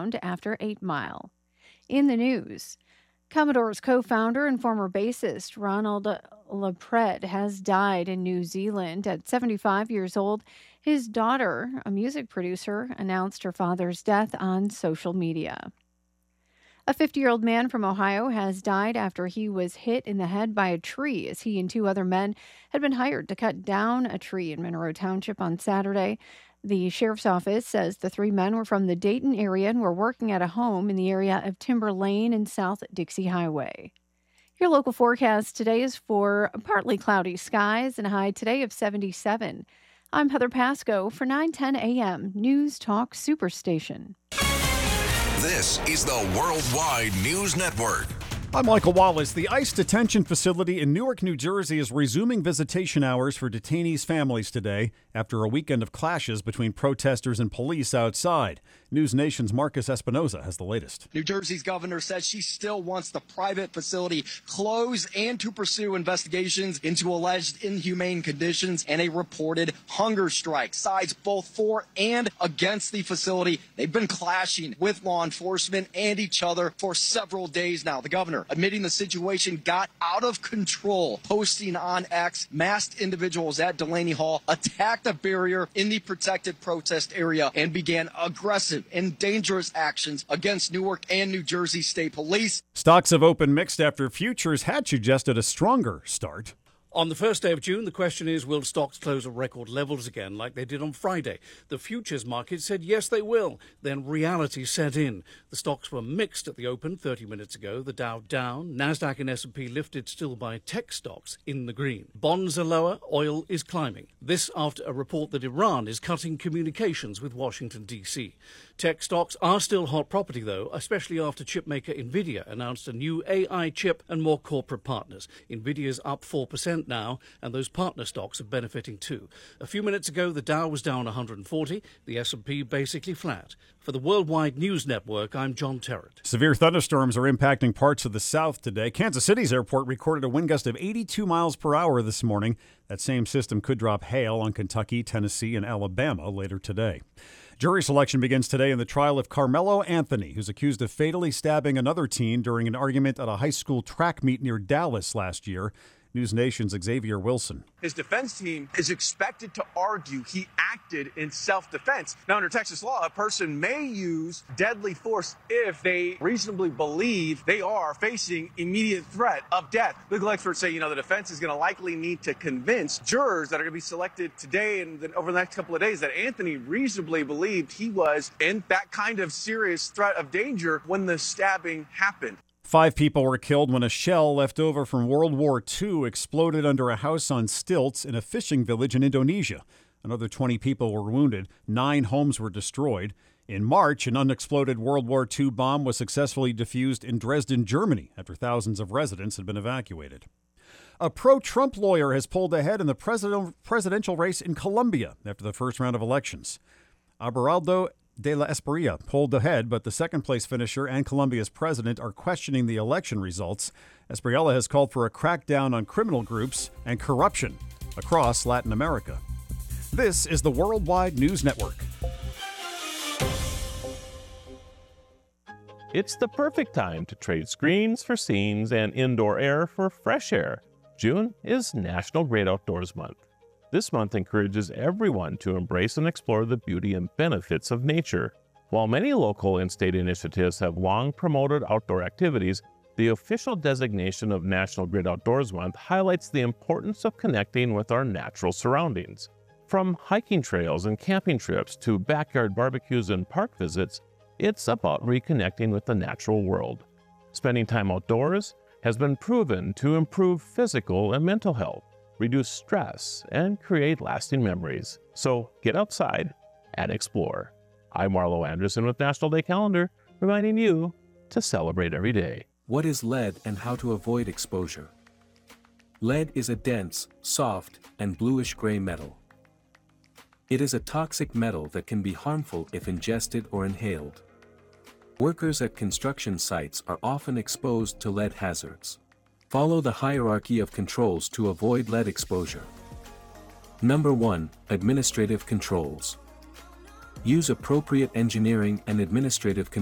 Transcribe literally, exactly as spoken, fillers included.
ground after Eight Mile. In the news, Commodore's co-founder and former bassist Ronald LaPred has died in New Zealand at seventy-five years old. His daughter, a music producer, announced her father's death on social media. A fifty-year-old man from Ohio has died after he was hit in the head by a tree as he and two other men had been hired to cut down a tree in Monroe Township on Saturday. The sheriff's office says the three men were from the Dayton area and were working at a home in the area of Timber Lane and South Dixie Highway. Your local forecast today is for partly cloudy skies and a high today of seventy-seven. I'm Heather Pasco for nine ten a.m. News Talk Superstation. This is the Worldwide News Network. I'm Michael Wallace. The ICE detention facility in Newark, New Jersey is resuming visitation hours for detainees' families today after a weekend of clashes between protesters and police outside. News Nation's Marcus Espinoza has the latest. New Jersey's governor says she still wants the private facility closed and to pursue investigations into alleged inhumane conditions and a reported hunger strike. Sides both for and against the facility. They've been clashing with law enforcement and each other for several days now. The governor admitting the situation got out of control, posting on X, masked individuals at Delaney Hall attacked a barrier in the protected protest area and began aggressive and dangerous actions against Newark and New Jersey State Police. Stocks have opened mixed after futures had suggested a stronger start. On the first day of June, the question is, will stocks close at record levels again like they did on Friday? The futures market said yes, they will. Then reality set in. The stocks were mixed at the open thirty minutes ago. The Dow down, Nasdaq and S and P lifted still by tech stocks in the green. Bonds are lower, oil is climbing. This after a report that Iran is cutting communications with Washington, D C. Tech stocks are still hot property, though, especially after chipmaker Nvidia announced a new A I chip and more corporate partners. Nvidia's up four percent now, and those partner stocks are benefiting too. A few minutes ago, the Dow was down one hundred forty, the S and P basically flat. For the Worldwide News Network, I'm John Terrett. Severe thunderstorms are impacting parts of the south today. Kansas City's airport recorded a wind gust of eighty-two miles per hour this morning. That same system could drop hail on Kentucky, Tennessee, and Alabama later today. Jury selection begins today in the trial of Carmelo Anthony, who's accused of fatally stabbing another teen during an argument at a high school track meet near Dallas last year. News Nation's Xavier Wilson. His defense team is expected to argue he acted in self-defense. Now, under Texas law, a person may use deadly force if they reasonably believe they are facing immediate threat of death. Legal experts say, you know, the defense is going to likely need to convince jurors that are going to be selected today and then over the next couple of days that Anthony reasonably believed he was in that kind of serious threat of danger when the stabbing happened. Five people were killed when a shell left over from World War Two exploded under a house on stilts in a fishing village in Indonesia. Another twenty people were wounded. Nine homes were destroyed. In March, an unexploded World War Two bomb was successfully defused in Dresden, Germany, after thousands of residents had been evacuated. A pro-Trump lawyer has pulled ahead in the president- presidential race in Colombia after the first round of elections. Abelardo de la Espriella pulled ahead, but the second-place finisher and Colombia's president are questioning the election results. Espriella has called for a crackdown on criminal groups and corruption across Latin America. This is the Worldwide News Network. It's the perfect time to trade screens for scenes and indoor air for fresh air. June is National Great Outdoors Month. This month encourages everyone to embrace and explore the beauty and benefits of nature. While many local and state initiatives have long promoted outdoor activities, the official designation of National Great Outdoors Month highlights the importance of connecting with our natural surroundings. From hiking trails and camping trips to backyard barbecues and park visits, it's about reconnecting with the natural world. Spending time outdoors has been proven to improve physical and mental health, reduce stress, and create lasting memories. So get outside and explore. I'm Marlo Anderson with National Day Calendar, reminding you to celebrate every day. What is lead and how to avoid exposure? Lead is a dense, soft, and bluish-gray metal. It is a toxic metal that can be harmful if ingested or inhaled. Workers at construction sites are often exposed to lead hazards. Follow the hierarchy of controls to avoid lead exposure. Number one. Administrative controls. Use appropriate engineering and administrative controls.